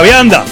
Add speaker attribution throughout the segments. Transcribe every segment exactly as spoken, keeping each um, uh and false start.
Speaker 1: vianda.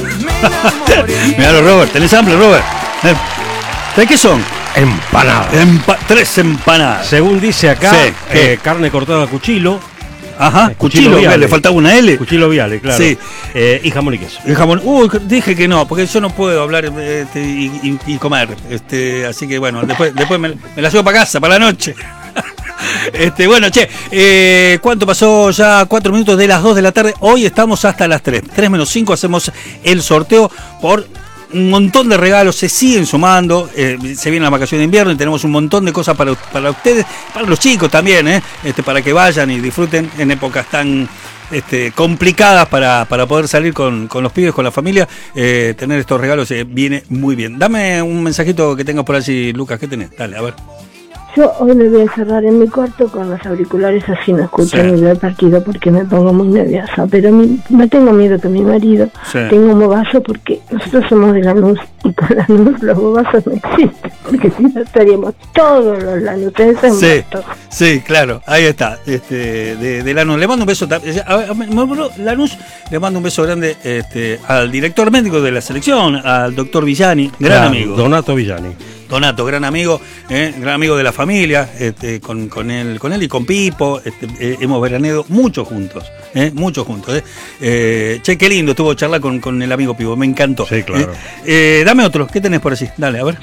Speaker 1: Mirá, Robert, ¿tenés hambre, Robert? ¿De qué son?
Speaker 2: Empanadas.
Speaker 1: Empa- tres empanadas.
Speaker 2: Según dice acá,
Speaker 1: Sí,
Speaker 2: eh, carne cortada a cuchillo.
Speaker 1: Ajá,
Speaker 2: eh,
Speaker 1: cuchillo,
Speaker 2: viale.
Speaker 1: le faltaba una L.
Speaker 2: Cuchillo viale, claro.
Speaker 1: Sí.
Speaker 2: Eh, y jamón y queso.
Speaker 1: El jamón. Uy, dije que no, porque yo no puedo hablar este, y, y, y comer. Este, así que bueno, después, después me, me la llevo para casa, para la noche. Este, bueno, che, eh, ¿cuánto pasó? Ya cuatro minutos de las dos de la tarde. Hoy estamos hasta las tres. tres menos cinco hacemos el sorteo por un montón de regalos. Se siguen sumando. Eh, se viene la vacación de invierno y tenemos un montón de cosas para, para ustedes, para los chicos también, eh, este, para que vayan y disfruten en épocas tan este, complicadas para, para poder salir con, con los pibes, con la familia. Eh, tener estos regalos eh, viene muy bien. Dame un mensajito que tengas por allí, Lucas. ¿Qué tenés? Dale, a ver.
Speaker 3: Yo hoy me voy a encerrar en mi cuarto con los auriculares, así no escucho
Speaker 1: Sí.
Speaker 3: ni el partido porque me pongo muy nerviosa. Pero mi, no tengo miedo que mi marido
Speaker 1: Sí.
Speaker 3: tenga un bobazo, porque nosotros somos de Lanús y con Lanús los bobazos no existen, porque si no estaríamos todos los lanutenses
Speaker 1: Sí,
Speaker 3: muertos.
Speaker 1: sí, claro, ahí está, este, de, de Lanús. Le mando un beso, ta- a ver, me- me- Lanús, le mando un beso grande este, al director médico de la selección, al doctor Villani, gran
Speaker 2: Claro,
Speaker 1: amigo.
Speaker 2: Donato Villani.
Speaker 1: Donato, gran amigo, eh, gran amigo de la familia, este, con, con, él, con él y con Pipo, este, eh, hemos veraneado mucho juntos, eh, mucho juntos. Eh. Eh, che, qué lindo estuvo charlar con, con el amigo Pipo, me encantó.
Speaker 2: Sí, claro.
Speaker 1: Eh, eh, dame otro, ¿qué tenés por allí? Dale, a ver.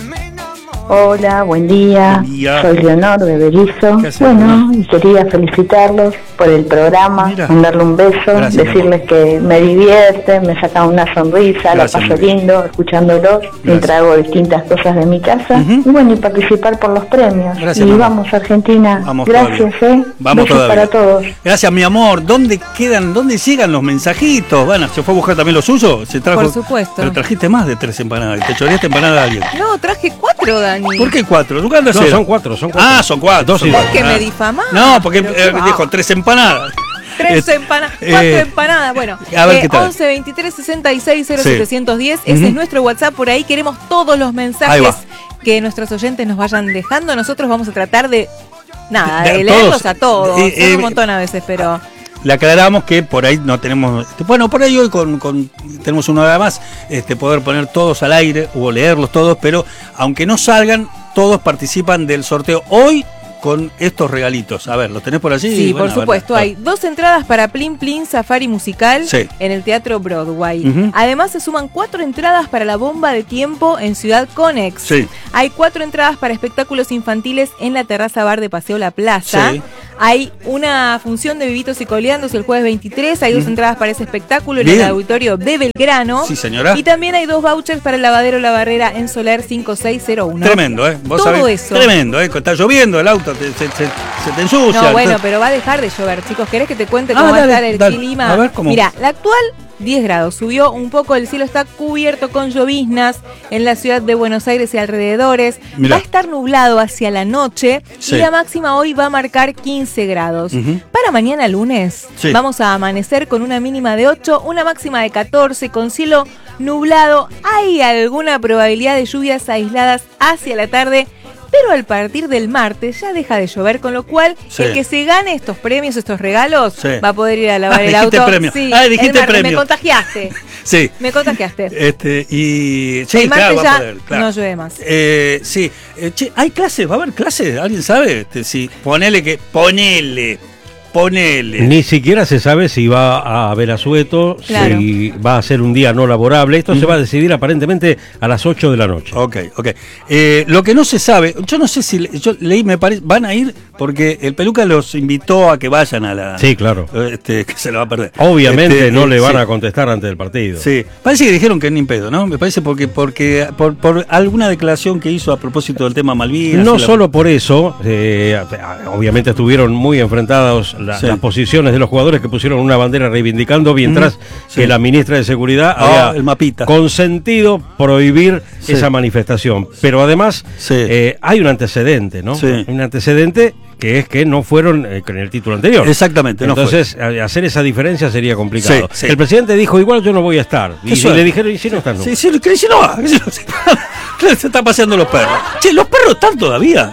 Speaker 3: Hola, buen día.
Speaker 1: Buen día.
Speaker 3: Soy Leonor de Berizo.
Speaker 1: ¿Qué haces,
Speaker 3: Bueno, y quería felicitarlos por el programa,
Speaker 1: Mira.
Speaker 3: mandarle un beso,
Speaker 1: Gracias,
Speaker 3: decirles que me divierte, me saca una sonrisa,
Speaker 1: Gracias,
Speaker 3: la paso
Speaker 1: mi vida.
Speaker 3: lindo escuchándolos mientras hago distintas cosas de mi casa.
Speaker 1: Ujú.
Speaker 3: Y bueno, y participar por los premios.
Speaker 1: Gracias,
Speaker 3: y
Speaker 1: mamá.
Speaker 3: vamos, Argentina.
Speaker 1: Vamos
Speaker 3: Gracias,
Speaker 1: todavía.
Speaker 3: eh.
Speaker 1: Vamos
Speaker 3: Besos
Speaker 1: todavía.
Speaker 3: para todos.
Speaker 1: Gracias, mi amor. ¿Dónde quedan, dónde llegan los mensajitos? Bueno, ¿se fue a buscar también lo suyo? ¿Se trajo?
Speaker 4: Por supuesto.
Speaker 1: Pero trajiste más de tres empanadas. ¿Te choreaste empanada a alguien?
Speaker 4: No, traje cuatro, Dani.
Speaker 1: ¿Por qué cuatro? ¿Tú qué andas
Speaker 2: No,
Speaker 1: haciendo?
Speaker 2: son cuatro, son cuatro.
Speaker 1: Ah, son cuatro.
Speaker 2: Dos y
Speaker 1: son
Speaker 2: dos.
Speaker 4: ¿Por qué
Speaker 1: cuatro.
Speaker 4: me difamás?
Speaker 1: No, porque
Speaker 4: Pero
Speaker 1: eh,
Speaker 4: qué va.
Speaker 1: dijo tres empanadas.
Speaker 4: Tres
Speaker 1: Eh,
Speaker 4: empanadas, cuatro
Speaker 1: eh,
Speaker 4: empanadas. Bueno,
Speaker 1: a ver
Speaker 4: eh,
Speaker 1: qué tal.
Speaker 4: once veintitrés sesenta y seis cero
Speaker 1: Sí.
Speaker 4: setecientos diez, ese
Speaker 1: Ujú.
Speaker 4: es nuestro WhatsApp. Por ahí queremos todos los
Speaker 1: Ahí
Speaker 4: mensajes
Speaker 1: va.
Speaker 4: que nuestros oyentes nos vayan dejando. Nosotros vamos a tratar de, nada,
Speaker 1: De-
Speaker 4: de,
Speaker 1: de
Speaker 4: leerlos
Speaker 1: todos.
Speaker 4: a todos.
Speaker 1: Eh,
Speaker 4: Son
Speaker 1: eh,
Speaker 4: un montón a veces, pero...
Speaker 1: Le aclaramos que por ahí no tenemos. Bueno, por ahí hoy con, con tenemos una hora más, este, poder poner todos al aire o leerlos todos, pero aunque no salgan, todos participan del sorteo hoy con estos regalitos. A ver, ¿los tenés por allí?
Speaker 4: Sí,
Speaker 1: Bueno,
Speaker 4: por
Speaker 1: a ver,
Speaker 4: supuesto.
Speaker 1: a ver.
Speaker 4: Hay dos entradas para Plin Plin Safari Musical
Speaker 1: Sí.
Speaker 4: en el Teatro Broadway.
Speaker 1: Ujú.
Speaker 4: Además, se suman cuatro entradas para la Bomba de Tiempo en Ciudad Conex.
Speaker 1: Sí.
Speaker 4: Hay cuatro entradas para espectáculos infantiles en la terraza bar de Paseo La Plaza.
Speaker 1: Sí.
Speaker 4: Hay una función de Vivitos y Coleandos el jueves veintitrés. Hay dos
Speaker 1: Ujú.
Speaker 4: entradas para ese espectáculo en
Speaker 1: Bien.
Speaker 4: el auditorio de Belgrano.
Speaker 1: Sí, señora.
Speaker 4: Y también hay dos vouchers para el lavadero La Barrera en Soler cinco seis cero uno.
Speaker 1: Tremendo, ¿eh? Vos
Speaker 4: Todo
Speaker 1: sabés,
Speaker 4: eso.
Speaker 1: Tremendo, ¿eh? Está lloviendo, el auto te- se, se- se te ensucia.
Speaker 4: No, bueno,
Speaker 1: entonces-
Speaker 4: pero va a dejar de llover, chicos. ¿Querés que te cuente
Speaker 1: Ah,
Speaker 4: cómo va
Speaker 1: dale,
Speaker 4: a estar el
Speaker 1: dale.
Speaker 4: clima?
Speaker 1: A ver, ¿cómo?
Speaker 4: Mira, la actual diez grados, subió un poco, el cielo está cubierto con lloviznas en la ciudad de Buenos Aires y alrededores.
Speaker 1: Mirá.
Speaker 4: Va a estar nublado hacia la noche
Speaker 1: Sí.
Speaker 4: y la máxima hoy va a marcar quince grados.
Speaker 1: Ujú.
Speaker 4: Para mañana lunes
Speaker 1: Sí.
Speaker 4: vamos a amanecer con una mínima de ocho, una máxima de catorce, con cielo nublado. Hay alguna probabilidad de lluvias aisladas hacia la tarde, pero al partir del martes ya deja de llover, con lo cual
Speaker 1: Sí.
Speaker 4: el que se gane estos premios, estos regalos,
Speaker 1: Sí.
Speaker 4: va a poder ir a lavar
Speaker 1: Ah,
Speaker 4: el
Speaker 1: dijiste
Speaker 4: auto.
Speaker 1: premio.
Speaker 4: Sí,
Speaker 1: Ah,
Speaker 4: el
Speaker 1: dijiste
Speaker 4: martes.
Speaker 1: premio.
Speaker 4: Me contagiaste.
Speaker 1: Sí.
Speaker 4: Me contagiaste.
Speaker 1: Este, y. Sí,
Speaker 4: el martes
Speaker 1: claro, va a
Speaker 4: ya
Speaker 1: poder, claro.
Speaker 4: no llueve más.
Speaker 1: Eh, sí. Eh, che, ¿hay clases? ¿Va a haber clases? ¿Alguien sabe? Este, sí. Ponele que. Ponele. Ponele.
Speaker 2: Ni siquiera se sabe si va a haber asueto,
Speaker 4: Claro.
Speaker 2: si va a ser un día no laborable. Esto se va a decidir aparentemente a las ocho de la noche.
Speaker 1: Ok, ok. Eh, lo que no se sabe, yo no sé si, le- yo leí, me parece, van a ir porque el Peluca los invitó a que vayan a la...
Speaker 2: Sí, claro.
Speaker 1: Este, que se lo va a perder.
Speaker 2: Obviamente
Speaker 1: Este,
Speaker 2: no
Speaker 1: eh,
Speaker 2: le van
Speaker 1: sí.
Speaker 2: a contestar antes del partido.
Speaker 1: Sí, parece que dijeron que ni en pedo, ¿no? Me parece porque porque por, por alguna declaración que hizo a propósito del tema Malvinas.
Speaker 2: No
Speaker 1: y la-
Speaker 2: solo por eso, eh, obviamente estuvieron muy enfrentados la-
Speaker 1: Sí.
Speaker 2: las posiciones de los jugadores que pusieron una bandera reivindicando, mientras
Speaker 1: Mm, sí.
Speaker 2: que la ministra de Seguridad
Speaker 1: Ah,
Speaker 2: había
Speaker 1: el mapita.
Speaker 2: consentido prohibir
Speaker 1: Sí.
Speaker 2: esa manifestación. Pero además
Speaker 1: Sí.
Speaker 2: eh, hay un antecedente, ¿no?
Speaker 1: Sí.
Speaker 2: Hay un antecedente que es que no fueron eh, con el título anterior.
Speaker 1: Exactamente, no fue.
Speaker 2: Entonces, a- hacer esa diferencia sería complicado.
Speaker 1: Sí, sí.
Speaker 2: El presidente dijo, igual yo no voy a estar. Y,
Speaker 1: Qué
Speaker 2: y
Speaker 1: suerte.
Speaker 2: le dijeron, ¿y si no estás?
Speaker 1: Sí, sí, que si no va. que si no- se está paseando los perros. Che, los perros están todavía.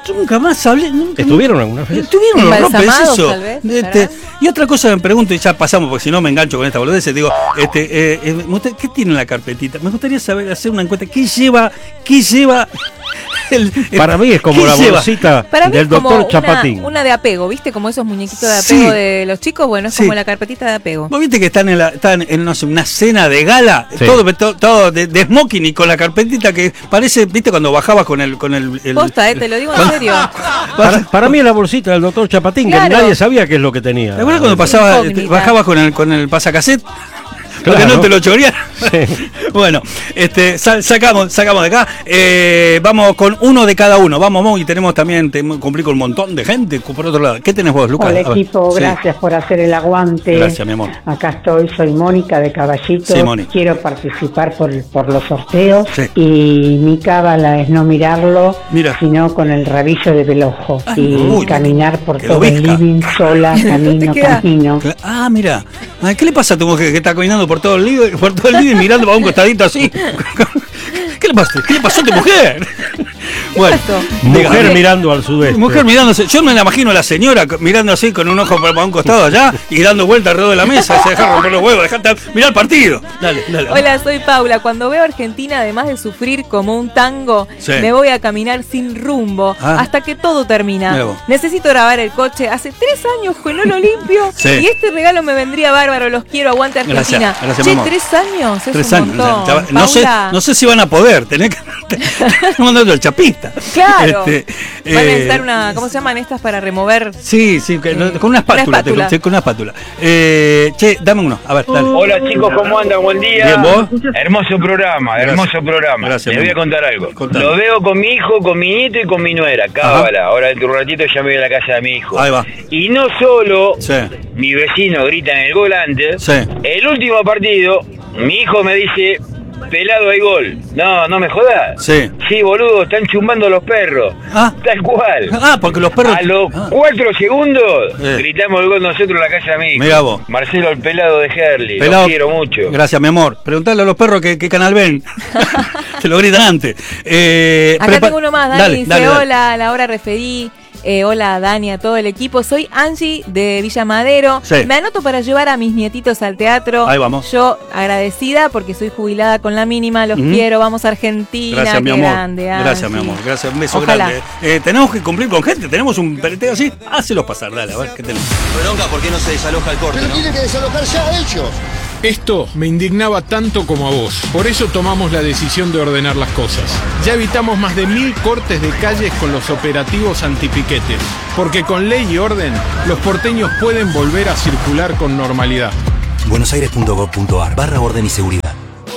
Speaker 1: Yo nunca más hablé. Nunca,
Speaker 2: ¿Estuvieron alguna vez?
Speaker 1: ¿Estuvieron los Ropes eso?
Speaker 4: Tal vez,
Speaker 1: este, y otra cosa me pregunto, y ya pasamos, porque si no me engancho con esta boludez, digo, este, eh, eh, me gustaría- ¿qué tiene en la carpetita? Me gustaría saber, hacer una encuesta. ¿Qué lleva? ¿Qué lleva? El, el-
Speaker 2: Para mí es como
Speaker 1: ¿qué
Speaker 2: la
Speaker 1: lleva?
Speaker 2: bolsita
Speaker 4: Para mí
Speaker 2: del
Speaker 4: es como
Speaker 2: doctor
Speaker 4: una,
Speaker 2: Chapatín.
Speaker 4: una de apego, ¿viste? Como esos muñequitos de apego
Speaker 1: Sí.
Speaker 4: de los chicos. Bueno, es
Speaker 1: Sí.
Speaker 4: como la carpetita de apego.
Speaker 1: ¿Vos viste que están en, la, están en no sé, una cena de gala?
Speaker 2: Sí.
Speaker 1: Todo, todo, todo de, de smoking y con la carpetita que parece, ¿viste? Cuando bajabas con el... Con el, el
Speaker 4: Posta, eh, te lo digo en
Speaker 1: cuando-
Speaker 4: serio.
Speaker 2: Para, para mí es la bolsita del doctor Chapatín,
Speaker 4: Claro.
Speaker 2: que nadie sabía qué es lo que tenía.
Speaker 1: ¿Te acuerdas cuando pasaba,
Speaker 4: Incógnita.
Speaker 1: este, bajabas con el, con el pasacassette? Para
Speaker 2: Claro.
Speaker 1: que no te lo chorearan.
Speaker 2: Sí.
Speaker 1: Bueno, este, sa- sacamos, sacamos de acá. Eh, vamos con uno de cada uno. Vamos, vamos, y tenemos también, te, cumplí con un montón de gente. Por otro lado, ¿qué tenés vos, Lucas?
Speaker 3: Hola
Speaker 1: A ver.
Speaker 3: equipo,
Speaker 1: Sí.
Speaker 3: gracias por hacer el aguante.
Speaker 1: Gracias, mi amor.
Speaker 3: Acá estoy, soy Mónica de Caballito.
Speaker 1: Sí, Moni.
Speaker 3: Quiero participar por, por los sorteos
Speaker 1: Sí.
Speaker 3: y mi cábala es no mirarlo,
Speaker 1: Mira.
Speaker 3: sino con el rabillo de velojo
Speaker 1: Ay,
Speaker 3: y
Speaker 1: uy,
Speaker 3: caminar por
Speaker 1: quedó
Speaker 3: todo el
Speaker 1: visca.
Speaker 3: living sola, camino,
Speaker 4: Te queda.
Speaker 3: camino.
Speaker 1: Cla- Ah, mira. Ay, ¿qué le pasa a tu mujer que está caminando por todo el living, por todo el living mirando para un costadito así? ¿Qué le pasó? ¿Qué le pasó a tu mujer? Bueno,
Speaker 4: pasó?
Speaker 2: Mujer
Speaker 1: dígame.
Speaker 2: mirando al sudeste.
Speaker 1: Mujer mirándose, yo me la imagino a la señora co- mirando así con un ojo para un costado allá y dando vueltas alrededor de la mesa, se deja romper los huevos, dejate mirar el partido. Dale, dale.
Speaker 4: Hola, soy Paula. Cuando veo a Argentina, además de sufrir como un tango,
Speaker 1: Sí.
Speaker 4: me voy a caminar sin rumbo
Speaker 1: Ah.
Speaker 4: hasta que todo termina.
Speaker 1: Mira vos.
Speaker 4: Necesito grabar el coche. Hace tres años que no lo limpio
Speaker 1: Sí.
Speaker 4: y este regalo me vendría bárbaro. Los quiero. Aguante Argentina.
Speaker 1: Gracias, gracias,
Speaker 4: che,
Speaker 1: mi amor.
Speaker 4: tres años. Es
Speaker 1: Tres
Speaker 4: un
Speaker 1: años.
Speaker 4: montón.
Speaker 1: o sea, ya- no, sé,
Speaker 4: Paula.
Speaker 1: no sé si van a poder, tenés que mandando el chapista.
Speaker 4: Claro.
Speaker 1: Este,
Speaker 4: Van a
Speaker 1: eh,
Speaker 4: necesitar una. ¿Cómo se llaman estas para remover?
Speaker 1: Sí, sí, que-
Speaker 4: Eh,
Speaker 1: con una espátula,
Speaker 4: una espátula.
Speaker 1: te- con una espátula. Eh, che, dame uno, a ver, dale.
Speaker 5: Hola chicos, ¿cómo andan? Buen día.
Speaker 1: Bien, ¿vos?
Speaker 5: Hermoso programa,
Speaker 1: Gracias.
Speaker 5: hermoso programa.
Speaker 1: Gracias,
Speaker 5: Les voy a
Speaker 1: mi amor.
Speaker 5: contar algo.
Speaker 1: Contame.
Speaker 5: Lo veo con mi hijo, con mi nieto y con mi nuera. Cábala. Ahora dentro de un ratito ya me voy a la casa de mi hijo.
Speaker 1: Ahí va.
Speaker 5: Y no solo
Speaker 1: Sí.
Speaker 5: mi vecino grita en el gol antes.
Speaker 1: Sí.
Speaker 5: El último partido, mi hijo me dice, pelado hay gol. No, no me jodas.
Speaker 1: Sí.
Speaker 5: Sí, boludo, están chumbando los perros.
Speaker 1: Ah.
Speaker 5: Tal cual.
Speaker 1: Ah, porque los perros.
Speaker 5: A los
Speaker 1: Ah.
Speaker 5: cuatro segundos
Speaker 1: Eh.
Speaker 5: gritamos el gol nosotros en la casa de mi hijo.
Speaker 1: Mirá vos.
Speaker 5: Marcelo el pelado de Herley.
Speaker 1: Pelado.
Speaker 5: Lo quiero mucho.
Speaker 1: Gracias, mi amor. Preguntale a los perros qué, qué canal ven. Te lo gritan antes. Eh,
Speaker 4: Acá
Speaker 1: prepa-
Speaker 4: tengo uno más. Dani
Speaker 1: Dale,
Speaker 4: dice:
Speaker 1: dale, dale.
Speaker 4: Hola, a la hora referí. Eh, hola Dani, a todo el equipo. Soy Angie de Villa Madero.
Speaker 1: Sí.
Speaker 4: Me anoto para llevar a mis nietitos al teatro.
Speaker 1: Ahí vamos.
Speaker 4: Yo agradecida porque soy jubilada con la mínima. Los
Speaker 1: Ujú.
Speaker 4: quiero. Vamos a Argentina.
Speaker 1: Gracias, mi
Speaker 4: qué
Speaker 1: amor.
Speaker 4: grande,
Speaker 1: Gracias,
Speaker 4: Angie.
Speaker 1: mi amor. Gracias, un beso
Speaker 4: Ojalá.
Speaker 1: grande. Eh, tenemos que cumplir con gente. Tenemos un pereteo así. Hácelos pasar, dale, a ver qué tenemos.
Speaker 6: Bronca, ¿por qué no se desaloja el corte,
Speaker 7: Pero
Speaker 6: no?
Speaker 7: tienen que desalojar ya ellos.
Speaker 8: Esto me indignaba tanto como a vos. Por eso tomamos la decisión de ordenar las cosas. Ya evitamos más de mil cortes de calles con los operativos antipiquetes. Porque con ley y orden, los porteños pueden volver a circular con normalidad.
Speaker 6: buenosaires punto gov punto ar barra orden y seguridad.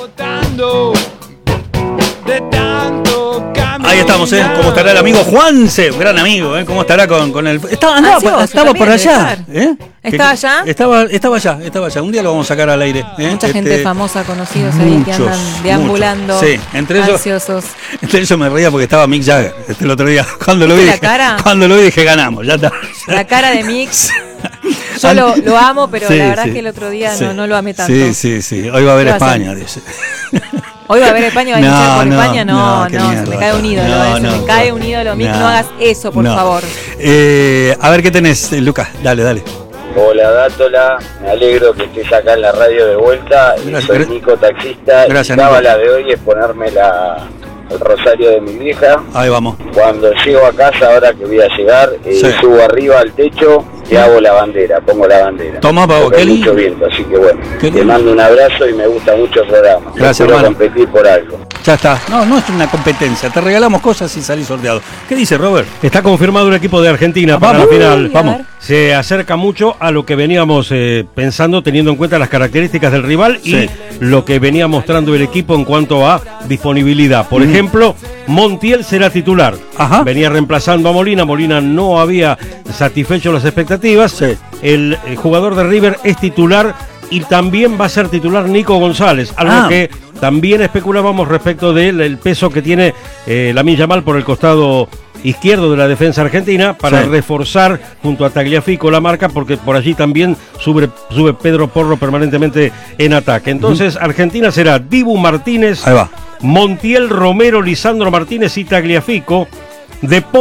Speaker 1: Ahí estamos, ¿eh? ¿Cómo estará el amigo Juanse? Un gran amigo, ¿eh? ¿Cómo estará con, con el. Estaba, andaba,
Speaker 4: Ah, sí,
Speaker 1: por-
Speaker 4: vos
Speaker 1: estaba
Speaker 4: también
Speaker 1: por
Speaker 4: debe
Speaker 1: allá.
Speaker 4: estar.
Speaker 1: ¿Eh?
Speaker 4: ¿Estaba
Speaker 1: Que-
Speaker 4: allá?
Speaker 1: Estaba, estaba allá, estaba allá. Un día lo vamos a sacar al aire. ¿eh?
Speaker 4: Mucha
Speaker 1: Este,
Speaker 4: gente famosa, conocidos ahí que
Speaker 1: muchos,
Speaker 4: andan deambulando.
Speaker 1: muchos. Sí, entre ellos-
Speaker 4: ansiosos.
Speaker 1: Entre ellos me reía porque estaba Mick Jagger este, el otro día. Cuando lo vi,
Speaker 4: ¿Viste
Speaker 1: dije,
Speaker 4: la cara?
Speaker 1: cuando lo vi dije, ganamos, ya está.
Speaker 4: La cara de Mix. Yo lo, lo amo, pero
Speaker 1: Sí,
Speaker 4: la verdad
Speaker 1: sí,
Speaker 4: es que el otro día
Speaker 1: sí.
Speaker 4: no, no lo amé tanto.
Speaker 1: Sí, sí, sí. Hoy va a haber
Speaker 4: ¿Qué va a hacer?
Speaker 1: España, dice.
Speaker 4: Hoy va a haber España, va a iniciar por España. No,
Speaker 1: qué
Speaker 4: no, se
Speaker 1: mierda.
Speaker 4: me cae un ídolo.
Speaker 1: No,
Speaker 4: eh, se
Speaker 1: no,
Speaker 4: me cae un ídolo. Mix,
Speaker 1: no,
Speaker 4: no hagas eso, por
Speaker 1: no.
Speaker 4: favor.
Speaker 1: Eh, a ver qué tenés, eh, Lucas. Dale, dale.
Speaker 5: Hola Dátola, me alegro que estés acá en la radio de vuelta. Y
Speaker 1: Gracias,
Speaker 5: soy
Speaker 1: gra-
Speaker 5: Nico Taxista.
Speaker 1: Gracias,
Speaker 5: y
Speaker 1: Nico.
Speaker 5: cábala de hoy es ponerme la, el rosario de mi vieja.
Speaker 1: Ahí vamos.
Speaker 5: Cuando llego a casa, ahora que voy a llegar, eh,
Speaker 1: Sí.
Speaker 5: subo arriba al techo y hago la bandera, pongo la bandera.
Speaker 1: Toma, Pavo,
Speaker 5: Porque
Speaker 1: qué
Speaker 5: hay
Speaker 1: lindo.
Speaker 5: mucho viento, así que bueno,
Speaker 1: Qué
Speaker 5: te
Speaker 1: lindo.
Speaker 5: mando un abrazo y me gusta mucho el programa.
Speaker 1: Gracias,
Speaker 5: Quiero
Speaker 1: hermano.
Speaker 5: competir por algo.
Speaker 1: Ya está. No, no es una competencia. Te regalamos cosas y salís sorteado. ¿Qué dice Robert?
Speaker 2: Está confirmado el equipo de Argentina para
Speaker 1: Vamos.
Speaker 2: la final.
Speaker 4: Uy, a ver.
Speaker 2: Se acerca mucho a lo que veníamos eh, pensando, teniendo en cuenta las características del rival y
Speaker 1: Sí.
Speaker 2: lo que venía mostrando el equipo en cuanto a disponibilidad. Por
Speaker 1: Mm.
Speaker 2: ejemplo, Montiel será titular.
Speaker 1: Ajá.
Speaker 2: Venía reemplazando a Molina. Molina no había satisfecho las expectativas.
Speaker 1: Sí.
Speaker 2: El, el jugador de River es titular y también va a ser titular Nico González, algo
Speaker 1: Ah.
Speaker 2: que también especulábamos respecto del el peso que tiene eh, Lamine Yamal por el costado izquierdo de la defensa argentina para
Speaker 1: Sí.
Speaker 2: reforzar junto a Tagliafico la marca, porque por allí también sube, sube Pedro Porro permanentemente en ataque. Entonces Argentina será Dibu Martínez,
Speaker 1: Ahí va.
Speaker 2: Montiel, Romero, Lisandro Martínez y Tagliafico, De Paul,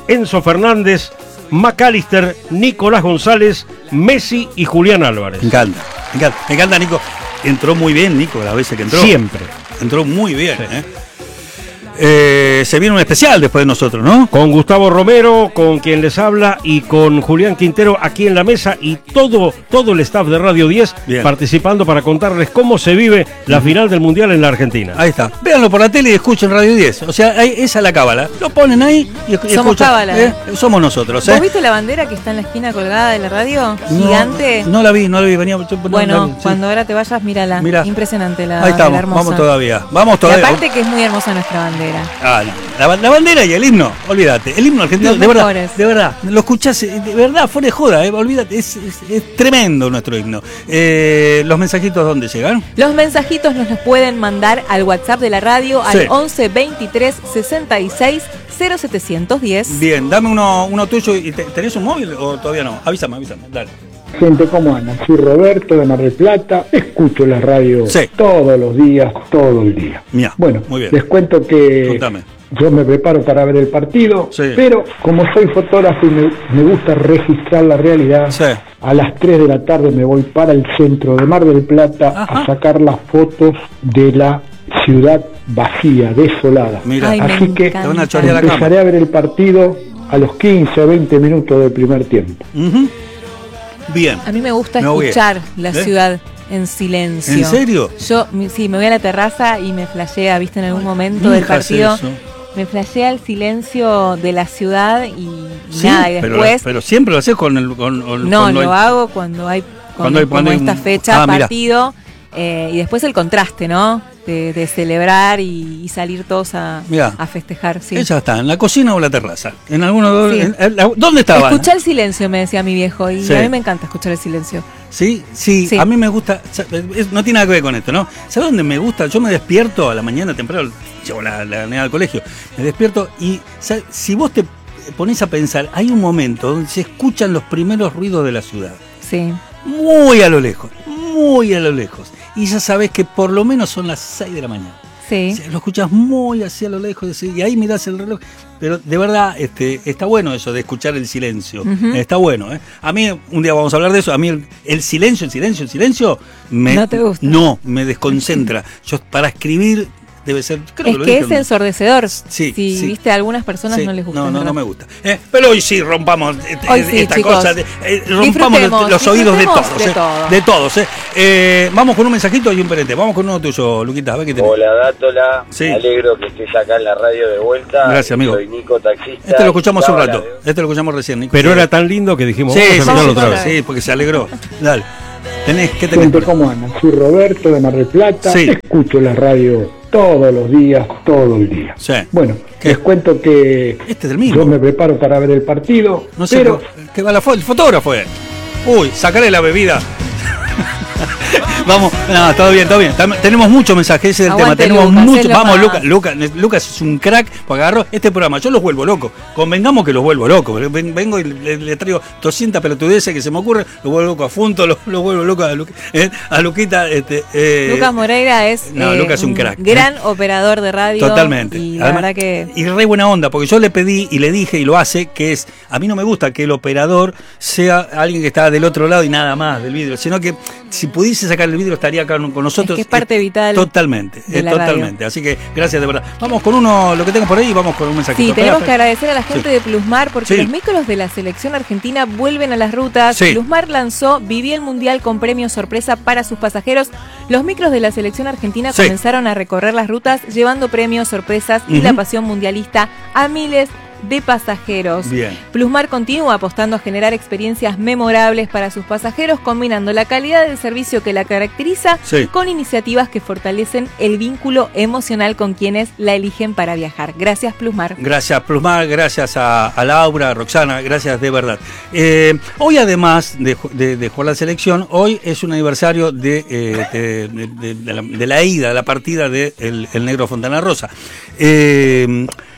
Speaker 2: Enzo Fernández, McAllister, Nicolás González, Messi y Julián Álvarez.
Speaker 1: Me encanta, me encanta, me encanta, Nico. Entró muy bien, Nico, las veces que entró.
Speaker 2: Siempre.
Speaker 1: Entró muy bien,
Speaker 2: Sí.
Speaker 1: ¿eh? Eh, se viene un especial después de nosotros, ¿no?
Speaker 2: Con Gustavo Romero, con quien les habla, y con Julián Quintero aquí en la mesa, y todo, todo el staff de Radio diez
Speaker 1: Bien.
Speaker 2: participando para contarles cómo se vive la final del Mundial en la Argentina.
Speaker 1: Ahí está. Véanlo por la tele y escuchen Radio diez. O sea, ahí, esa es la cábala. Lo ponen ahí y, y
Speaker 4: Somos
Speaker 1: escuchan.
Speaker 4: cábala.
Speaker 1: ¿Eh? Somos nosotros, ¿eh?
Speaker 4: ¿Vos viste la bandera que está en la esquina colgada de la radio? Gigante.
Speaker 1: No, no la vi, no la vi. Venía, yo- no
Speaker 4: Bueno,
Speaker 1: la vi, sí.
Speaker 4: cuando ahora te vayas, mírala.
Speaker 1: Mirá.
Speaker 4: Impresionante la
Speaker 1: Ahí
Speaker 4: bandera,
Speaker 1: estamos,
Speaker 4: hermosa.
Speaker 1: vamos todavía. Vamos
Speaker 4: Y
Speaker 1: todavía.
Speaker 4: aparte que es muy hermosa nuestra bandera.
Speaker 1: Ah, no. La, la bandera y el himno, olvídate. El himno argentino,
Speaker 4: Los
Speaker 1: de verdad,
Speaker 4: mejores.
Speaker 1: de verdad, lo escuchás, eh, de verdad, fuera de joda, eh, olvídate, es, es- es tremendo nuestro himno. Eh, ¿Los mensajitos dónde llegan?
Speaker 4: Los mensajitos nos los pueden mandar al WhatsApp de la radio
Speaker 1: Sí.
Speaker 4: al once veintitrés sesenta y seis cero setecientos diez.
Speaker 1: Bien, dame uno, uno tuyo. y te- ¿Tenés un móvil o todavía no? Avísame, avísame, dale.
Speaker 7: Gente, ¿cómo andan? Soy Roberto de Mar del Plata, escucho la radio
Speaker 1: Sí.
Speaker 7: todos los días, todo el día.
Speaker 1: Mirá,
Speaker 7: Bueno,
Speaker 1: muy bien.
Speaker 7: les cuento que
Speaker 1: Contame.
Speaker 7: yo me preparo para ver el partido,
Speaker 1: Sí.
Speaker 7: pero como soy fotógrafo y me, me gusta registrar la realidad,
Speaker 1: Sí.
Speaker 7: a las tres de la tarde me voy para el centro de Mar del Plata
Speaker 1: Ajá.
Speaker 7: a sacar las fotos de la ciudad vacía, desolada.
Speaker 1: Mira,
Speaker 4: Ay, me
Speaker 7: Así que
Speaker 4: encanta.
Speaker 1: te van a chorear la
Speaker 7: empezaré
Speaker 1: cama.
Speaker 7: a ver el partido a los quince o veinte minutos del primer tiempo.
Speaker 1: Ujú. Bien.
Speaker 4: A mí me gusta
Speaker 1: Me voy.
Speaker 4: escuchar la
Speaker 1: ¿Eh?
Speaker 4: ciudad en silencio.
Speaker 1: ¿En serio?
Speaker 4: Yo, mi- sí, me voy a la terraza y me flashea, viste, en algún momento
Speaker 1: Mi
Speaker 4: del
Speaker 1: hija hace
Speaker 4: partido.
Speaker 1: eso.
Speaker 4: Me flashea el silencio de la ciudad y, y
Speaker 1: Sí,
Speaker 4: nada, y
Speaker 1: pero,
Speaker 4: después...
Speaker 1: pero siempre lo haces con el. Con, con-
Speaker 4: no,
Speaker 1: cuando
Speaker 4: lo
Speaker 1: hay-
Speaker 4: hago cuando hay, cuando,
Speaker 1: Cuando hay- cuando
Speaker 4: como
Speaker 1: hay
Speaker 4: esta
Speaker 1: un-
Speaker 4: fecha,
Speaker 1: Ah, mira.
Speaker 4: partido, eh, y después el contraste, ¿no? De, de celebrar y, y salir todos a,
Speaker 1: Mirá.
Speaker 4: a festejar, sí.
Speaker 1: Ella está en la cocina o la terraza. En alguno.
Speaker 4: Sí.
Speaker 1: en- en- ¿Dónde estaba?
Speaker 4: Escuchá el silencio, me decía mi viejo, y
Speaker 1: Sí.
Speaker 4: a mí me encanta escuchar el silencio.
Speaker 1: ¿Sí? ¿Sí?
Speaker 4: Sí.
Speaker 1: A mí me gusta. es- No tiene nada que ver con esto, ¿no? ¿Sabes dónde me gusta? Yo me despierto a la mañana temprano, llevo la, la nena al colegio, me despierto y ¿sabes? Si vos te pones a pensar, hay un momento donde se escuchan los primeros ruidos de la ciudad.
Speaker 4: Sí.
Speaker 1: Muy a lo lejos, muy a lo lejos. Y ya sabes que por lo menos son las seis de la mañana.
Speaker 4: Sí.
Speaker 1: O sea, lo escuchas muy hacia lo lejos y ahí mirás el reloj. Pero de verdad este, está bueno eso de escuchar el silencio.
Speaker 4: Ujú.
Speaker 1: Está bueno. ¿eh? A mí, un día vamos a hablar de eso, a mí el, el silencio, el silencio, el silencio, me,
Speaker 4: No te gusta.
Speaker 1: No, me desconcentra. Yo para escribir debe ser... Creo
Speaker 4: Es
Speaker 1: lo
Speaker 4: que
Speaker 1: dije
Speaker 4: es
Speaker 1: un-
Speaker 4: ensordecedor.
Speaker 1: Sí,
Speaker 4: si
Speaker 1: sí.
Speaker 4: viste, a algunas personas
Speaker 1: Sí,
Speaker 4: no les gusta.
Speaker 1: No,
Speaker 4: es
Speaker 1: no, no
Speaker 4: verdad.
Speaker 1: me gusta. Eh, pero hoy sí rompamos eh,
Speaker 4: Hoy
Speaker 1: eh,
Speaker 4: sí,
Speaker 1: esta
Speaker 4: chicos.
Speaker 1: cosa. de- eh, rompamos
Speaker 4: Disfrutemos,
Speaker 1: los oídos de
Speaker 4: disfrutemos
Speaker 1: todos.
Speaker 4: de
Speaker 1: eh,
Speaker 4: todo.
Speaker 1: de todos. eh. Eh, vamos con un mensajito y un perente. Vamos con uno tuyo, Luquita. A ver qué tenés.
Speaker 5: Hola, Dátola.
Speaker 1: Sí.
Speaker 5: Me alegro que estés acá en la radio de vuelta.
Speaker 1: Gracias, amigo.
Speaker 5: Soy Nico, taxista.
Speaker 1: Este lo escuchamos hace un
Speaker 5: Estaba
Speaker 1: rato.
Speaker 5: la-
Speaker 1: Este lo escuchamos recién, Nico.
Speaker 2: Pero
Speaker 1: Sí.
Speaker 2: era tan lindo que dijimos,
Speaker 1: Sí,
Speaker 2: vamos a
Speaker 1: sí,
Speaker 2: escucharlo
Speaker 1: sí,
Speaker 2: otra
Speaker 1: sí,
Speaker 2: vez.
Speaker 1: sí, porque se alegró. Dale. Tenés, ¿qué tenés?
Speaker 7: Gente,
Speaker 1: por-
Speaker 7: ¿cómo andan? Soy Roberto de Mar del Plata,
Speaker 1: Sí.
Speaker 7: escucho la radio todos los días, todo el día.
Speaker 1: Sí.
Speaker 7: Bueno,
Speaker 1: ¿Qué?
Speaker 7: les cuento que
Speaker 1: Este es el mismo.
Speaker 7: yo me preparo para ver el partido,
Speaker 1: No sé,
Speaker 7: pero
Speaker 1: pero, ¿qué va la fo- el fotógrafo? eh. Uy, sacaré la bebida. Vamos, no, todo bien, todo bien. Tam- Tenemos muchos mensajes, ese es el
Speaker 4: Aguante,
Speaker 1: tema. Tenemos
Speaker 4: Lucas,
Speaker 1: mucho.
Speaker 4: es lo
Speaker 1: Vamos,
Speaker 4: más.
Speaker 1: Lucas, Lucas, Lucas es un crack porque agarró este programa. Yo los vuelvo locos. Convengamos que los vuelvo locos. Ven- Vengo y le, le traigo doscientas pelotudeces que se me ocurren. Los vuelvo loco a Funto, los, los vuelvo loco a, Lu- eh, a Luquita. Este, eh,
Speaker 4: Lucas Moreira es
Speaker 1: no,
Speaker 4: eh,
Speaker 1: Lucas es un crack,
Speaker 4: gran operador de radio.
Speaker 1: Totalmente.
Speaker 4: Y la
Speaker 1: Además-
Speaker 4: verdad que
Speaker 1: Y re buena onda, porque yo le pedí y le dije y lo hace, que es, a mí no me gusta que el operador sea alguien que está del otro lado y nada más del vidrio, sino que si pudiese sacar el vidrio estaría acá con nosotros.
Speaker 4: Es que es parte vital
Speaker 1: Totalmente,
Speaker 4: de
Speaker 1: eh,
Speaker 4: la
Speaker 1: totalmente. Así que gracias de verdad. Vamos con uno, lo que tengo por ahí, y vamos con un mensajito.
Speaker 4: sí,
Speaker 1: Espera,
Speaker 4: tenemos que
Speaker 1: espera.
Speaker 4: agradecer a la gente
Speaker 1: Sí.
Speaker 4: de Plusmar porque
Speaker 1: Sí.
Speaker 4: los micros de la selección argentina vuelven a las rutas.
Speaker 1: Sí.
Speaker 4: Plusmar lanzó Viví el Mundial con premios sorpresa para sus pasajeros. Los micros de la selección argentina
Speaker 1: Sí.
Speaker 4: comenzaron a recorrer las rutas llevando premios, sorpresas y
Speaker 1: Ujú.
Speaker 4: la pasión mundialista a miles de pasajeros.
Speaker 1: Bien.
Speaker 4: Plusmar continúa apostando a generar experiencias memorables para sus pasajeros, combinando la calidad del servicio que la caracteriza
Speaker 1: Sí.
Speaker 4: con iniciativas que fortalecen el vínculo emocional con quienes la eligen para viajar. Gracias, Plusmar.
Speaker 1: Gracias, Plusmar, gracias a, a Laura, a Roxana, gracias de verdad. Eh, hoy, además de, ju- de- de jugar la selección, hoy es un aniversario de, eh, de, de- de la, de la ida, de la partida de el, el Negro Fontana Rosa. Eh,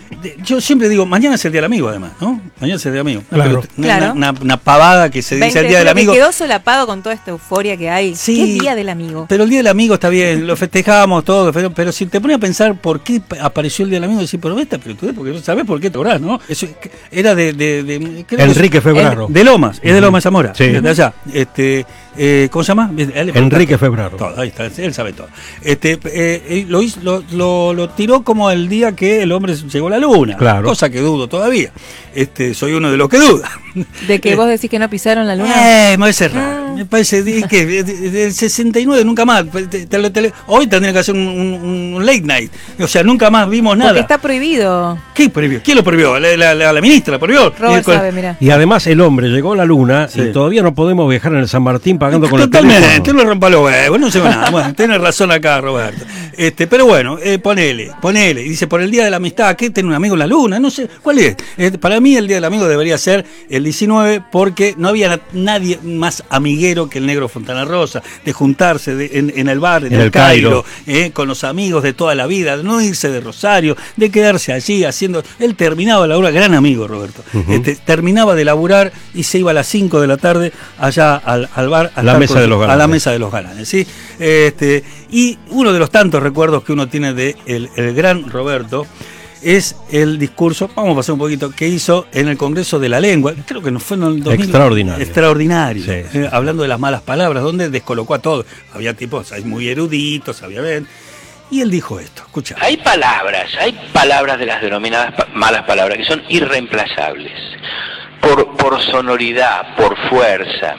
Speaker 1: de, yo siempre digo, mañana es el Día del Amigo, además, ¿no? Mañana es el Día del Amigo. Una,
Speaker 2: Claro.
Speaker 1: una,
Speaker 4: Claro.
Speaker 1: una, una pavada que se dice
Speaker 4: veinte,
Speaker 1: el Día del
Speaker 4: pero que
Speaker 1: Amigo.
Speaker 4: quedó solapado con toda esta euforia que hay.
Speaker 1: Sí.
Speaker 4: ¿Qué Día del Amigo?
Speaker 1: Pero el Día del Amigo está bien, lo festejamos todo, pero, pero si te pones a pensar por qué apareció el Día del Amigo, decís, pero esta pelotudez, porque no sabés por qué te orás, ¿no? Eso era de... de, de creo que
Speaker 2: Enrique
Speaker 1: es-
Speaker 2: Febraro.
Speaker 1: De Lomas, es de Lomas Zamora,
Speaker 2: Sí.
Speaker 1: de allá. Este, eh, ¿Cómo se llama? Él-
Speaker 2: Enrique Febraro.
Speaker 1: Todo, ahí está, él sabe todo. Este, eh, eh, lo, hizo- lo, lo, lo tiró como el día que el hombre llegó a la luna,
Speaker 2: Claro.
Speaker 1: cosa que dudo todavía. Este, soy uno de los que duda.
Speaker 4: ¿De que vos decís que no pisaron la luna?
Speaker 1: Eh, me parece raro.
Speaker 4: Ah.
Speaker 1: Me parece di- que de- de- del sesenta y nueve nunca más. Te- te- te- hoy tendría que hacer un, un- un late night. O sea, nunca más vimos nada.
Speaker 4: Porque está prohibido.
Speaker 1: ¿Qué prohibió? ¿Quién lo prohibió? La, la- la- la ministra la prohibió.
Speaker 4: Robert
Speaker 1: Y con-
Speaker 4: sabe, mira.
Speaker 2: Y además el hombre llegó a la luna
Speaker 1: Sí.
Speaker 2: y todavía no podemos viajar en el San Martín pagando con el
Speaker 1: Totalmente,
Speaker 2: teléfono.
Speaker 1: no rompa los huevos, no se va nada. Bueno, tenés razón acá, Roberto. Este, pero bueno, eh, ponele, ponele. Y dice, por el Día de la Amistad, ¿qué? ¿Tener un amigo en la luna? No sé, ¿cuál es? Eh, para mí el Día del Amigo debería ser el diecinueve porque no había na- nadie más amiguero que el negro Fontana Rosa, de juntarse de- en, en el bar, en,
Speaker 2: En
Speaker 1: el,
Speaker 2: el
Speaker 1: Cairo,
Speaker 2: Cairo.
Speaker 1: eh, con los amigos de toda la vida, de no irse de Rosario, de quedarse allí haciendo... Él terminaba de laburar, gran amigo Roberto,
Speaker 2: Ujú.
Speaker 1: este, terminaba de laburar y se iba a las cinco de la tarde allá al, al bar a
Speaker 2: La
Speaker 1: estar
Speaker 2: mesa
Speaker 1: con-
Speaker 2: de los
Speaker 1: a la
Speaker 2: galanes.
Speaker 1: mesa de los galanes, ¿sí? Este, y uno de los tantos recuerdos que uno tiene de el, el gran Roberto es el discurso, vamos a pasar un poquito, que hizo en el Congreso de la Lengua, creo que no fue en el dos mil.
Speaker 2: Extraordinario.
Speaker 1: Extraordinario,
Speaker 2: Sí, sí.
Speaker 1: eh, hablando de las malas palabras, donde descolocó a todos. Había tipos ahí muy eruditos, había bien. Y él dijo esto, escucha.
Speaker 9: Hay palabras, hay palabras de las denominadas pa- malas palabras que son irreemplazables por, por sonoridad, por fuerza,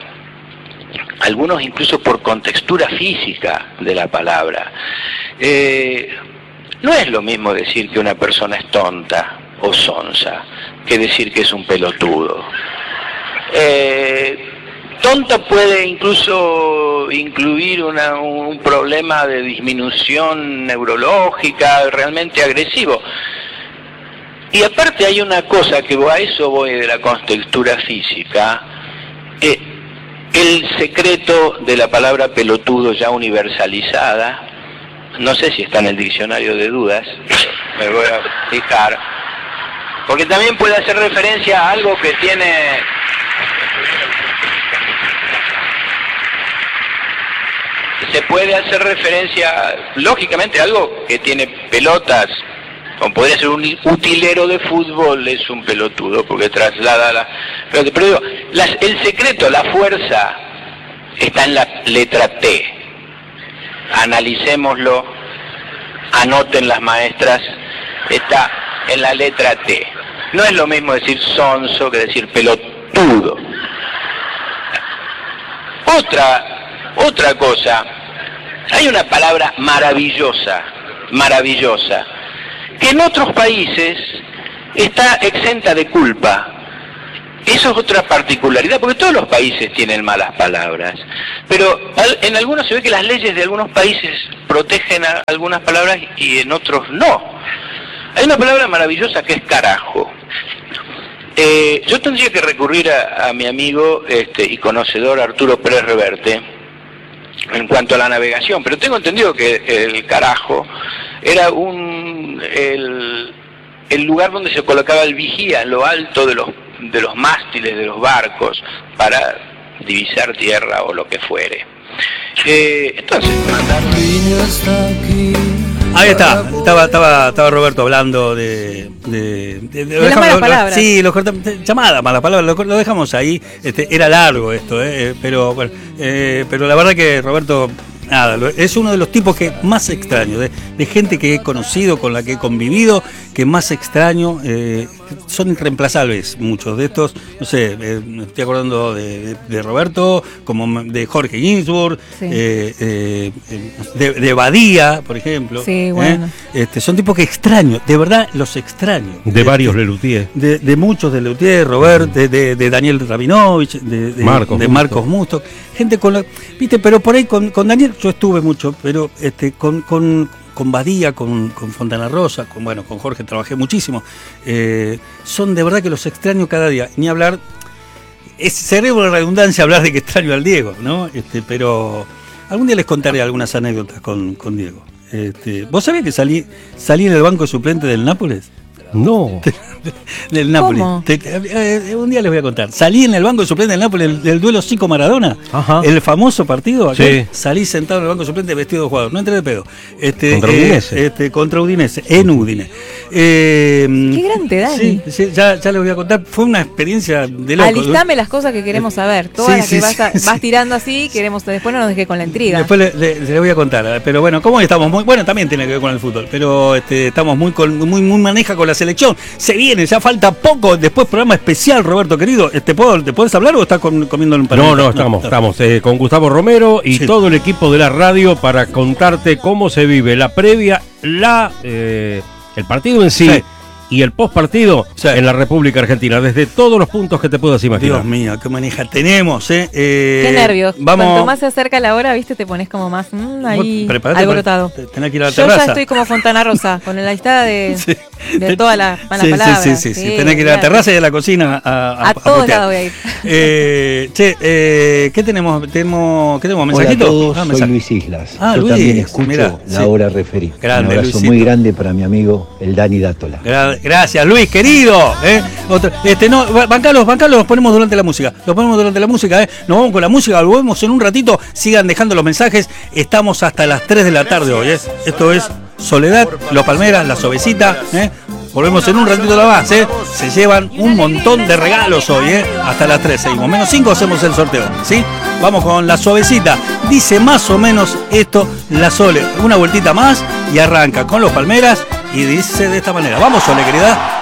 Speaker 9: algunos incluso por contextura física de la palabra. Eh, no es lo mismo decir que una persona es tonta o sonsa que decir que es un pelotudo. Eh, Tonta puede incluso incluir una, un problema de disminución neurológica realmente agresivo. Y aparte hay una cosa que a eso voy de la contextura física, eh, el secreto de la palabra pelotudo ya universalizada, no sé si está en el diccionario de dudas, me voy a fijar, porque también puede hacer referencia a algo que tiene... Se puede hacer referencia, lógicamente, a algo que tiene pelotas, como podría ser un utilero de fútbol, es un pelotudo, porque traslada la... Pero, pero digo, las- el secreto, la fuerza, está en la letra T. Analicémoslo, anoten las maestras, está en la letra T. No es lo mismo decir sonso que decir pelotudo. Otra... Otra cosa, hay una palabra maravillosa, maravillosa, que en otros países está exenta de culpa. Eso es otra particularidad, porque todos los países tienen malas palabras, pero al- en algunos se ve que las leyes de algunos países protegen a algunas palabras y en otros no. Hay una palabra maravillosa que es carajo. Eh, yo tendría que recurrir a, a mi amigo este, y conocedor Arturo Pérez Reverte en cuanto a la navegación, pero tengo entendido que el carajo era un el, el lugar donde se colocaba el vigía en lo alto de los de los mástiles de los barcos para divisar tierra o lo que fuere. Eh, entonces mandaron...
Speaker 1: Ahí está, estaba, estaba, estaba Roberto hablando de... De, de,
Speaker 4: De las malas
Speaker 1: lo-
Speaker 4: palabras.
Speaker 1: Sí, lo cortamos, llamada mala palabra, lo, lo dejamos ahí. Este, era largo esto, eh, pero bueno, eh, pero la verdad que Roberto, nada, lo- es uno de los tipos que más extraño, de, de gente que he conocido, con la que he convivido, que más extraño, eh, son irreemplazables muchos de estos, no sé, eh, me estoy acordando de, de- de Roberto, como de Jorge Ginsburg,
Speaker 4: Sí.
Speaker 1: eh, eh, de, de Badía, por ejemplo.
Speaker 4: Sí, bueno.
Speaker 1: ¿eh? Este, son tipos que extraño, de verdad los extraño.
Speaker 2: De varios Lelutier.
Speaker 1: De, de muchos de Lelutier, Robert, de, de, de Daniel Rabinovich, de, de
Speaker 2: Marcos
Speaker 1: de
Speaker 2: Musto.
Speaker 1: Marcos Musto, gente con la, viste, pero por ahí con, con Daniel yo estuve mucho, pero este con, con, con Badía, con, con Fontana Rosa, con bueno, con Jorge trabajé muchísimo. Eh, son de verdad que los extraño cada día, ni hablar, es cerebro de redundancia hablar de que extraño al Diego, ¿no? Este, pero algún día les contaré algunas anécdotas con, con Diego. Este, ¿vos sabías que salí, salí en el banco suplente del Nápoles?
Speaker 2: No.
Speaker 1: Del Napoli. Te, te, eh, un día les voy a contar. Salí en el banco de suplente del Napoli del, del duelo Zico-Maradona.
Speaker 2: Ajá.
Speaker 1: El famoso partido. Aquel,
Speaker 2: sí.
Speaker 1: Salí sentado en el banco de suplente vestido de jugador. No entré de pedo. Este,
Speaker 2: contra
Speaker 1: eh,
Speaker 2: Udinese.
Speaker 1: Este, contra Udinese. En Udine. Eh,
Speaker 4: Qué grande, Dani.
Speaker 1: Sí, sí, ya, ya les voy a contar. Fue una experiencia de loco.
Speaker 4: Alistame las cosas que queremos saber. Todas
Speaker 1: sí,
Speaker 4: las
Speaker 1: sí,
Speaker 4: que vas, a,
Speaker 1: sí,
Speaker 4: vas
Speaker 1: sí.
Speaker 4: tirando así, queremos. Después no nos dejes con la intriga.
Speaker 1: Después les le, le voy a contar. Pero bueno, ¿cómo estamos? Muy, bueno, también tiene que ver con el fútbol. Pero este, estamos muy, con, muy, muy maneja con la selección. Se viene, ya falta poco. Después programa especial, Roberto querido. ¿Te, puedo, ¿te puedes hablar o estás con, comiendo un panel?
Speaker 2: No, no, estamos, no, estamos eh, con Gustavo Romero y sí. todo el equipo de la radio para contarte cómo se vive la previa, la eh, el partido en sí. sí. Y el post partido sí. en la República Argentina, desde todos los puntos que te puedas imaginar.
Speaker 1: Dios mío, qué maneja tenemos, ¿eh? eh
Speaker 4: qué nervios.
Speaker 1: Vamos...
Speaker 4: Cuanto más se acerca la hora, viste, te pones como más mmm, ahí alborotado.
Speaker 1: Para... Tenés que ir a la
Speaker 4: Yo
Speaker 1: terraza.
Speaker 4: ya estoy como Fontana Rosa, con la lista de, sí. de todas las malas
Speaker 1: sí,
Speaker 4: palabras.
Speaker 1: Sí, sí, sí, sí. Tenés que ir a la terraza y a la cocina a A,
Speaker 4: a, a todos lados voy a ir.
Speaker 1: Eh, che, eh, ¿qué tenemos? ¿Tenemos, ¿qué tenemos? ¿Mensajito?
Speaker 10: Hola a todos,
Speaker 1: ah,
Speaker 10: soy
Speaker 1: mensaje.
Speaker 10: Luis Islas.
Speaker 1: Ah,
Speaker 10: Yo
Speaker 1: Luis,
Speaker 10: también escucho
Speaker 1: mirá,
Speaker 10: la
Speaker 1: sí.
Speaker 10: hora referí.
Speaker 1: Grande,
Speaker 10: Un abrazo
Speaker 1: Luisito.
Speaker 10: muy grande para mi amigo, el Dani Dátola.
Speaker 1: Gra gracias, Luis, querido. ¿eh? Otro, este, no, bancalos, bancalos, los ponemos durante la música. Los ponemos durante la música, ¿eh? Nos vamos con la música, volvemos en un ratito. Sigan dejando los mensajes. Estamos hasta las tres de la tarde hoy. ¿eh? Esto es Soledad, Los Palmeras, La Suavecita. ¿eh? Volvemos en un ratito nada más, ¿eh? Se llevan un montón de regalos hoy, ¿eh? Hasta las tres seguimos. Menos cinco hacemos el sorteo, ¿sí? Vamos con La Suavecita. Dice más o menos esto la Sole. Una vueltita más y arranca con Los Palmeras y dice de esta manera. Vamos, Sole, querida.